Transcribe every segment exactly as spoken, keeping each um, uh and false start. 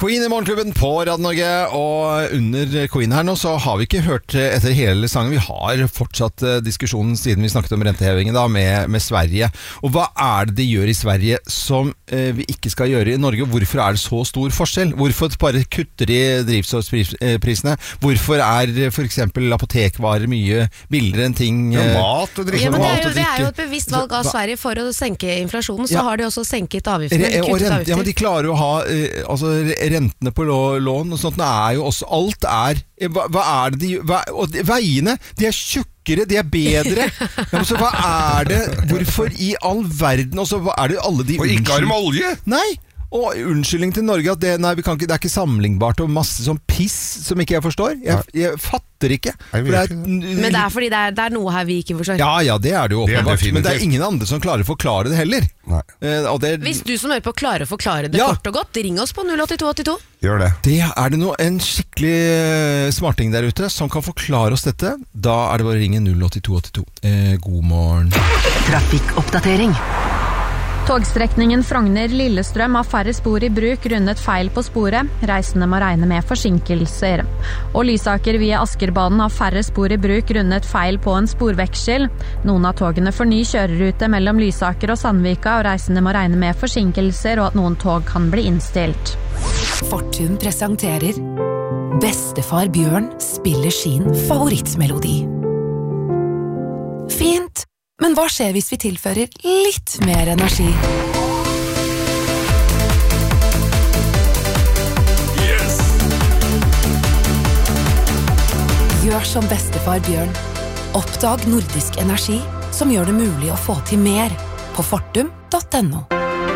Queen i Morgenklubben på Radio Norge, og under Queen her nå så har vi ikke hørt etter hele sangen. Vi har fortsatt diskusjonen siden vi snakket om rentehevingen da, med, med Sverige. Og hva er det de gjør i Sverige som eh, vi ikke skal gjøre i Norge? Hvorfor er det så stor forskjell? Hvorfor bare kutter de drivstoffprisene? Hvorfor er for eksempel apotekvarer mye billigere enn ting? Ja, mat og drikke. Ja, men det er, jo, det er jo et bevisst valg av Sverige for å senke inflasjonen, så ja. Har de også senket avgiftene. Re- og rent, ja, men de klarer å ha eh, altså, rentene på lån og sånt, det er jo også, alt er, hva, hva er det de, hva, og de, veiene, de er tjukkere, de er bedre, ja, så hva er det, hvorfor i all verden, og så hva er det alle de og ikke har de olje? Nei, og unnskyldning til Norge at det, nei, vi kan ikke, det er ikke sammenlignbart og masse sånn piss som ikke jeg forstår. Jeg, jeg fatter ikke. Nei, for det er, men det er fordi det er, det er noe her vi ikke forstår. Ja, ja, det er det jo åpenbart. Men det er ingen andre som klarer å forklare det heller. Nei. Eh, og det, Hvis du som hører på klarer å forklare det ja. Kort og godt, ring oss på null åtte to åtte to. Gjør det. Det er det noe, en skikkelig smarting der ute som kan forklare oss dette. Da er det bare å ringe null åtte to åtte to. Eh, god morgen. Trafikkoppdatering. Togstrekningen Frogner-Lillestrøm har færre spor i bruk grunnet feil på sporet. Reisende må regne med forsinkelser. Og Lysaker via Askerbanen har færre spor i bruk grunnet feil på en sporveksel. Noen av togene får ny kjørerute mellom Lysaker og Sandvika, og reisende må regne med forsinkelser og at noen tog kan bli innstilt. Fortun presenterer Bestefar Bjørn spiller sin favorittmelodi. Fint! Men hva skjer hvis vi tilfører litt mer energi? Yes! Gjør som bestefar Bjørn. Oppdag nordisk energi som gjør det mulig å få til mer på fortum punktum no.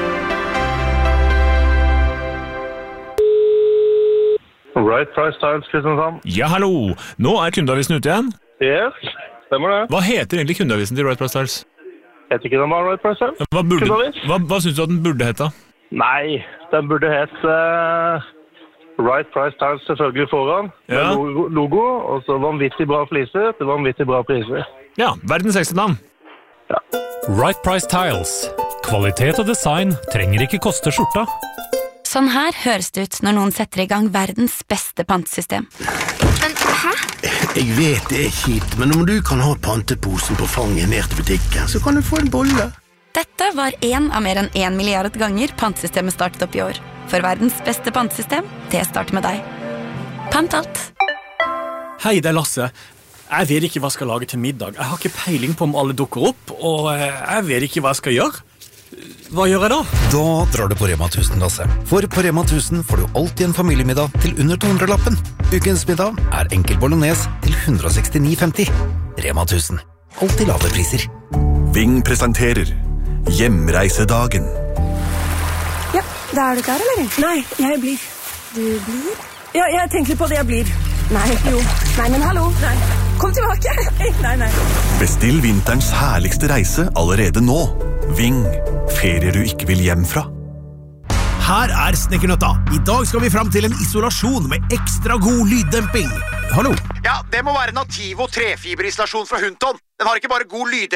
Right Price Tiles, Kristiansand. Ja, hallo! Nå er kundeavisen ute igjen. Yes, stemmer det. Hva heter egentlig kundeavisen til Right Price Tiles? Heter ikke den bare Right Price Tiles? Hva, burde, Kundeavis? hva, hva synes du at den burde hete? Nei, den burde hete uh, Right Price Tiles selvfølgelig foran. Ja. Med logo, logo, og så vanvittig bra fliser til vanvittig bra priser. Ja, verdens sexy navn. Ja. Right Price Tiles. Kvalitet og design trenger ikke koste skjorta. Sånn her høres det ut når noen setter i gang verdens beste pantesystem. Men hæ? Jeg vet det er kjipt, men om du kan ha panteposen på fanget ned til butikken, så kan du få en bolle. Dette var en av mer enn en milliard ganger pantesystemet startet opp i år. For verdens beste pantesystem, det starter med deg. Pant alt. Hei, det er Lasse. Jeg vet ikke hva jeg skal lage til middag. Jeg har ikke peiling på om alle dukker opp, og jeg vet ikke hva jeg skal gjøre. Hva gjør jeg da? Da drar du på Rema tusen, Lasse. For på Rema tusen får du alltid en familiemiddag til under to hundre lappen. Ukens middag er enkel bolognese til ett hundre sekstini femti. Rema tusen. Alltid lave priser. Ving presenterer Hjemreisedagen. Ja, da er du klar, eller? Nei, jeg blir. Du blir? Ja, jeg tenker på det jeg blir. Nei, jo. Nei, men hallo. Nei. Kom tilbake. Nei, nei. Bestill vinterens herligste reise allerede nå. Ving. Ferier du ikke vil hjem fra. Her er Snekkernøtta. I dag skal vi frem til en isolasjon med ekstra god lyddemping. Hallo? Ja, det må være Nativo trefiberisolasjon fra Hunton. Den har ikke bare god lyd